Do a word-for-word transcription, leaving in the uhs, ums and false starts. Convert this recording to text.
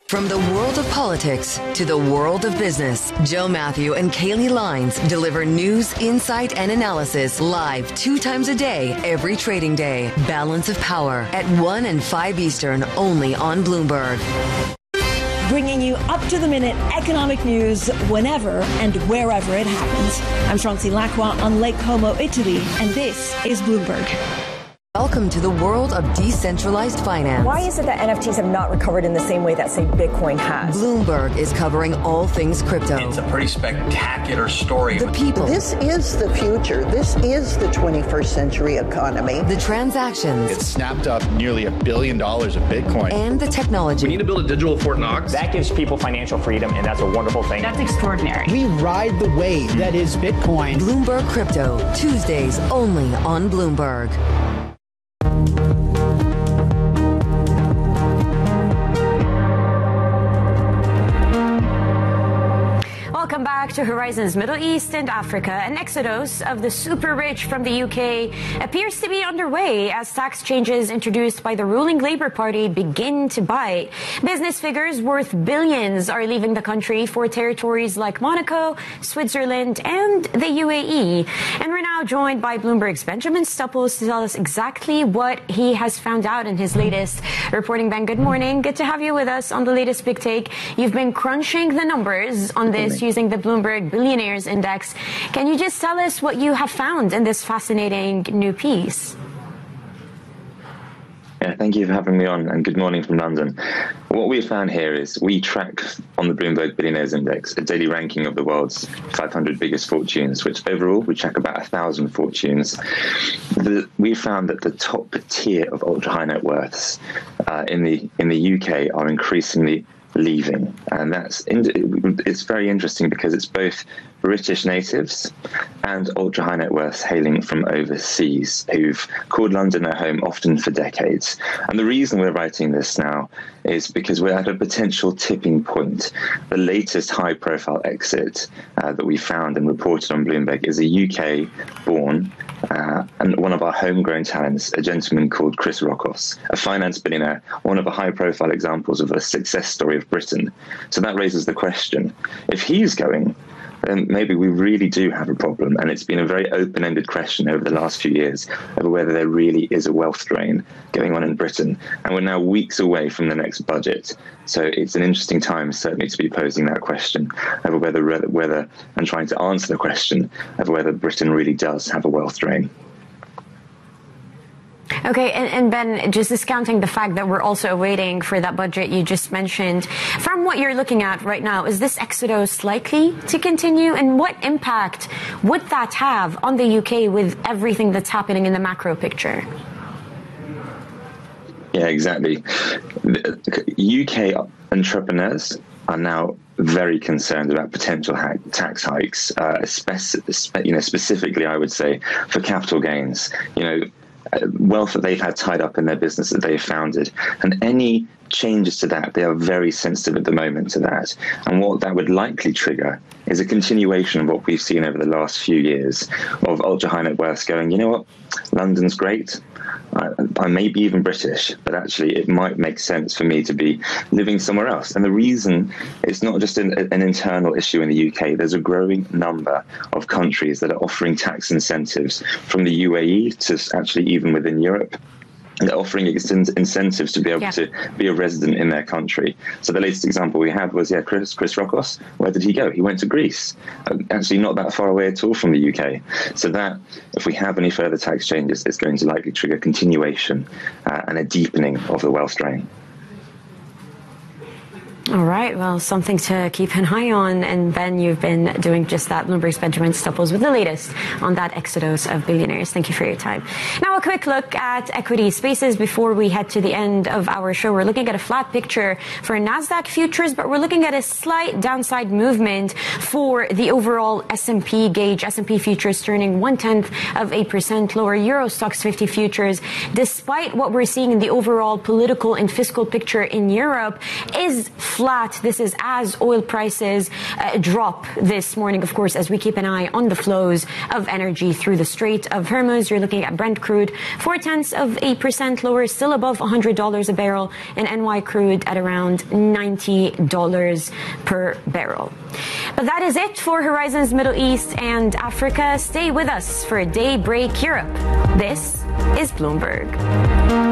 From the world of politics to the world of business, Joe Matthew and Kaylee Lines deliver news, insight, and analysis live two times a day, every trading day. Balance of Power at one and five Eastern, only on Bloomberg. Bringing you up-to-the-minute economic news whenever and wherever it happens. I'm Chauncey Lacroix on Lake Como, Italy, and this is Bloomberg. Welcome to the world of decentralized finance. Why is it that N F Ts have not recovered in the same way that, say, Bitcoin has? Bloomberg is covering all things crypto. It's a pretty spectacular story. The people. This is the future. This is the twenty-first century economy. The transactions. It snapped up nearly a billion dollars of Bitcoin. And the technology. We need to build a digital Fort Knox. That gives people financial freedom, and that's a wonderful thing. That's extraordinary. We ride the wave that is Bitcoin. Bloomberg Crypto, Tuesdays only on Bloomberg. Welcome back to Horizons Middle East and Africa. An exodus of the super rich from the U K appears to be underway as tax changes introduced by the ruling Labour Party begin to bite. Business figures worth billions are leaving the country for territories like Monaco, Switzerland, and the U A E. And we're now joined by Bloomberg's Benjamin Stupples to tell us exactly what he has found out in his latest reporting. Ben, good morning. Good to have you with us on the latest Big Take. You've been crunching the numbers on this using the Bloomberg Billionaires Index. Can you just tell us what you have found in this fascinating new piece? Yeah, thank you for having me on, and good morning from London. What we found here is we track on the Bloomberg Billionaires Index a daily ranking of the world's five hundred biggest fortunes, which overall we track about one thousand fortunes. The, we found that the top tier of ultra-high net worths uh, in the in the U K are increasingly leaving, and that's it's very interesting because it's both British natives and ultra high net worths hailing from overseas who've called London their home often for decades. And the reason we're writing this now is because we're at a potential tipping point. The latest high profile exit uh, that we found and reported on Bloomberg is a U K born Uh, and one of our homegrown talents, a gentleman called Chris Rockos, a finance billionaire, one of the high-profile examples of a success story of Britain. So that raises the question, if he's going, then maybe we really do have a problem. And it's been a very open-ended question over the last few years over whether there really is a wealth drain going on in Britain. And we're now weeks away from the next budget. So it's an interesting time, certainly, to be posing that question over whether, whether and trying to answer the question of whether Britain really does have a wealth drain. Okay, and, and Ben, just discounting the fact that we're also waiting for that budget you just mentioned, from what you're looking at right now, is this exodus likely to continue? And what impact would that have on the U K with everything that's happening in the macro picture? Yeah, exactly. The U K entrepreneurs are now very concerned about potential ha- tax hikes, uh, especially, you know, specifically, I would say, for capital gains. You know, wealth that they've had tied up in their business that they've founded, and any changes to that, they are very sensitive at the moment to that. And what that would likely trigger is a continuation of what we've seen over the last few years of ultra high net worths going, you know what, London's great. I, I may be even British, but actually it might make sense for me to be living somewhere else. And the reason it's not just an, an internal issue in the U K. There's a growing number of countries that are offering tax incentives, from the U A E to actually even within Europe. They're offering incentives to be able yeah. to be a resident in their country. So the latest example we had was, yeah, Chris, Chris Rockos. Where did he go? He went to Greece, uh, actually not that far away at all from the U K. So that, if we have any further tax changes, it's going to likely trigger continuation uh, and a deepening of the wealth drain. All right. Well, something to keep an eye on. And Ben, you've been doing just that. Bloomberg's Benjamin Stupples with the latest on that exodus of billionaires. Thank you for your time. Now, a quick look at equity spaces before we head to the end of our show. We're looking at a flat picture for NASDAQ futures, but we're looking at a slight downside movement for the overall S and P gauge. S and P futures turning one-tenth of a percent lower. Euro Stoxx fifty futures, despite what we're seeing in the overall political and fiscal picture in Europe, is flat. This is as oil prices uh, drop this morning, of course, as we keep an eye on the flows of energy through the Strait of Hormuz. You're looking at Brent crude four tenths of eight percent lower, still above one hundred dollars a barrel, and N Y crude at around ninety dollars per barrel. But that is it for Horizons Middle East and Africa. Stay with us for Daybreak Europe. This is Bloomberg.